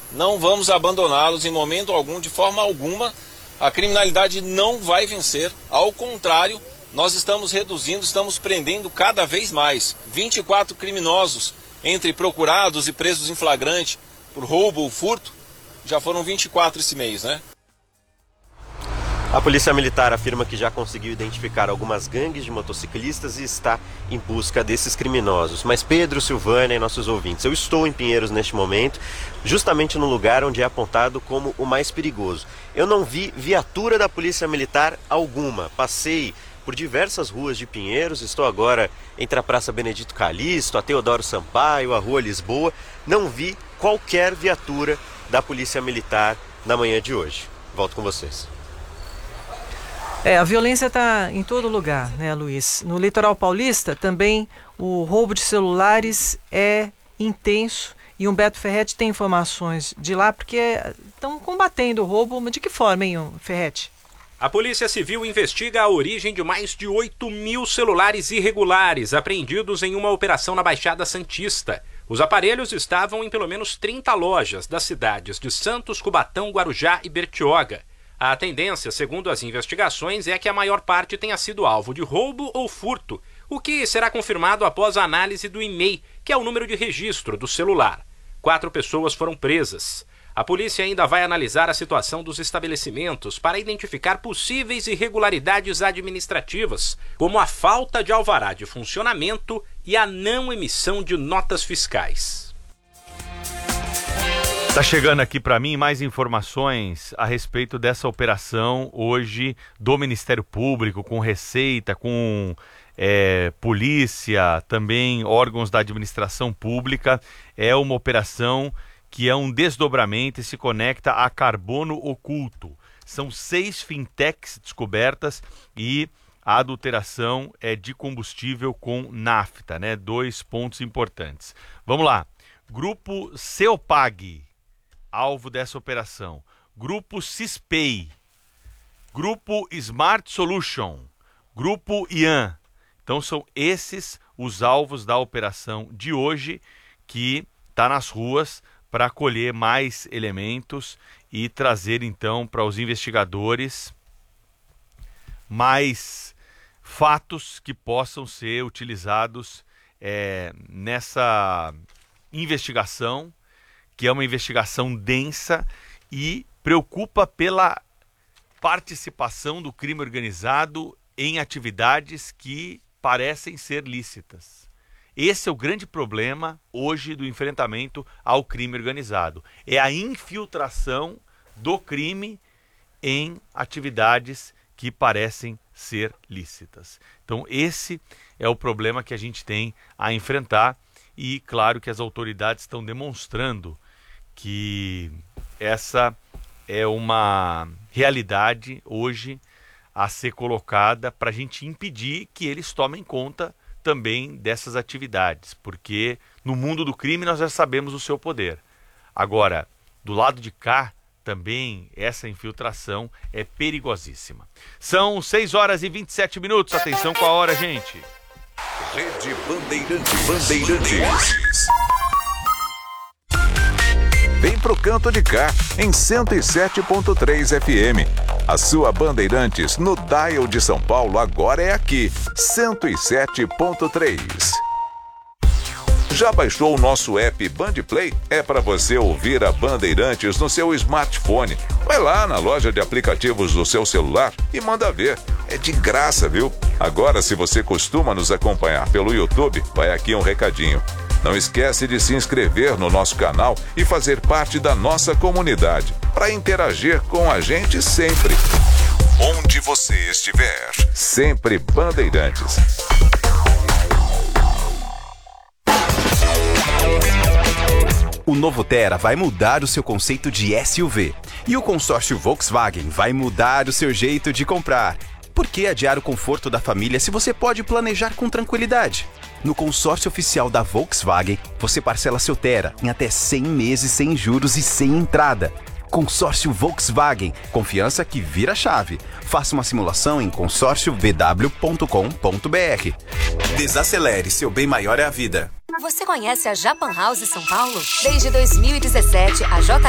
Não vamos abandoná-los em momento algum, de forma alguma. A criminalidade não vai vencer. Ao contrário, nós estamos reduzindo, estamos prendendo cada vez mais. 24 criminosos, entre procurados e presos em flagrante por roubo ou furto, já foram 24 esse mês, né? A Polícia Militar afirma que já conseguiu identificar algumas gangues de motociclistas e está em busca desses criminosos. Mas Pedro, Silvânia e nossos ouvintes, eu estou em Pinheiros neste momento, justamente no lugar onde é apontado como o mais perigoso. Eu não vi viatura da Polícia Militar alguma. Passei por diversas ruas de Pinheiros, estou agora entre a Praça Benedito Calixto, a Teodoro Sampaio, a Rua Lisboa. Não vi qualquer viatura da Polícia Militar na manhã de hoje. Volto com vocês. A violência está em todo lugar, né, Luiz? No litoral paulista também o roubo de celulares é intenso e Humberto Ferretti tem informações de lá porque estão combatendo o roubo. Mas de que forma, hein, Ferretti? A Polícia Civil investiga a origem de mais de 8.000 celulares irregulares apreendidos em uma operação na Baixada Santista. Os aparelhos estavam em pelo menos 30 lojas das cidades de Santos, Cubatão, Guarujá e Bertioga. A tendência, segundo as investigações, é que a maior parte tenha sido alvo de roubo ou furto, o que será confirmado após a análise do e-mail, que é o número de registro do celular. 4 pessoas foram presas. A polícia ainda vai analisar a situação dos estabelecimentos para identificar possíveis irregularidades administrativas, como a falta de alvará de funcionamento e a não emissão de notas fiscais. Tá chegando aqui para mim mais informações a respeito dessa operação hoje do Ministério Público, com Receita, com polícia, também órgãos da administração pública. É uma operação que é um desdobramento e se conecta a carbono oculto. São 6 fintechs descobertas e a adulteração é de combustível com nafta, né? 2 pontos importantes. Vamos lá. Grupo Ceopag, alvo dessa operação. Grupo Cispay, Grupo Smart Solution, Grupo Ian. Então são esses os alvos da operação de hoje, que está nas ruas para colher mais elementos e trazer então para os investigadores mais fatos que possam ser utilizados nessa investigação, que é uma investigação densa e preocupa pela participação do crime organizado em atividades que parecem ser lícitas. Esse é o grande problema hoje do enfrentamento ao crime organizado. É a infiltração do crime em atividades que parecem ser lícitas. Então esse é o problema que a gente tem a enfrentar e claro que as autoridades estão demonstrando que essa é uma realidade hoje a ser colocada para a gente impedir que eles tomem conta também dessas atividades, porque no mundo do crime nós já sabemos o seu poder. Agora, do lado de cá, também essa infiltração é perigosíssima. São 6h27. Atenção com a hora, gente. Rede Bandeirantes. Vem pro canto de cá, em 107.3 FM. A sua Bandeirantes no dial de São Paulo agora é aqui, 107.3. Já baixou o nosso app Bandplay? É para você ouvir a Bandeirantes no seu smartphone. Vai lá na loja de aplicativos do seu celular e manda ver. É de graça, viu? Agora, se você costuma nos acompanhar pelo YouTube, vai aqui um recadinho. Não esquece de se inscrever no nosso canal e fazer parte da nossa comunidade, para interagir com a gente sempre. Onde você estiver, sempre Bandeirantes. O novo Tera vai mudar o seu conceito de SUV. E o consórcio Volkswagen vai mudar o seu jeito de comprar. Por que adiar o conforto da família se você pode planejar com tranquilidade? No consórcio oficial da Volkswagen, você parcela seu Tera em até 100 meses sem juros e sem entrada. Consórcio Volkswagen, confiança que vira chave. Faça uma simulação em consórciovw.com.br. Desacelere, seu bem maior é a vida. Você conhece a Japan House São Paulo? Desde 2017, a